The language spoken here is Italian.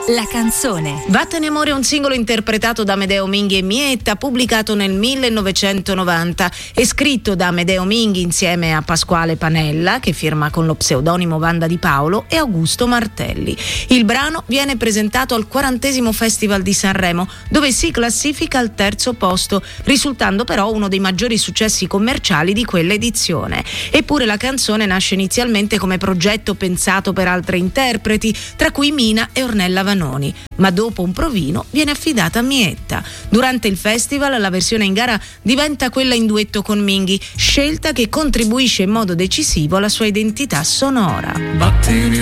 La canzone. Vattene amore è un singolo interpretato da Amedeo Minghi e Mietta, pubblicato nel 1990 e scritto da Amedeo Minghi insieme a Pasquale Panella, che firma con lo pseudonimo Wanda Di Paolo, e Augusto Martelli. Il brano viene presentato al 40° Festival di Sanremo, dove si classifica al 3° posto, risultando però uno dei maggiori successi commerciali di quell'edizione. Eppure la canzone nasce inizialmente come progetto pensato per altre interpreti, tra cui Mina e Ornella Vanoni, ma dopo un provino viene affidata a Mietta. Durante il festival la versione in gara diventa quella in duetto con Minghi, scelta che contribuisce in modo decisivo alla sua identità sonora.